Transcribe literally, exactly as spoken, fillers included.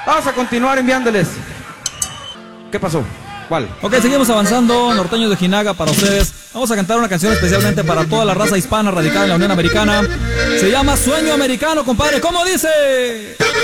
Vamos a continuar enviándoles. ¿Qué pasó? ¿Cuál? Ok, seguimos avanzando. Norteños de Ojinaga para ustedes. Vamos a cantar una canción especialmente para toda la raza hispana radicada en la Unión Americana. Se llama Sueño Americano, compadre. ¿Cómo dice?